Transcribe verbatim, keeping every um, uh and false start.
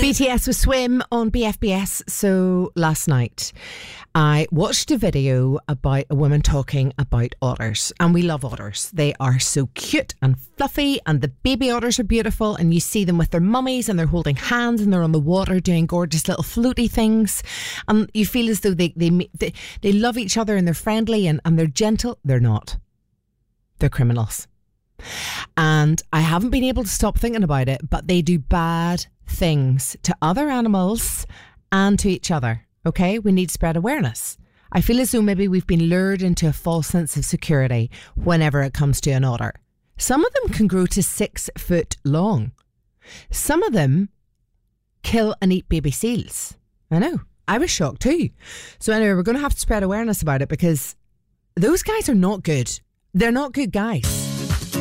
B T S was Swim on B F B S. So last night I watched a video about a woman talking about otters, and we love otters. They are so cute and fluffy, and the baby otters are beautiful, and you see them with their mummies and they're holding hands and they're on the water doing gorgeous little floaty things, and you feel as though they they they, they love each other and they're friendly and, and they're gentle. They're not. They're criminals. And I haven't been able to stop thinking about it, but they do bad things to other animals and to each other. Okay, we need to spread awareness. I feel as though maybe we've been lured into a false sense of security whenever it comes to an otter. Some of them can grow to six foot long. Some of them kill and eat baby seals. I know, I was shocked too. So anyway, we're going to have to spread awareness about it, because those guys are not good. They're not good guys.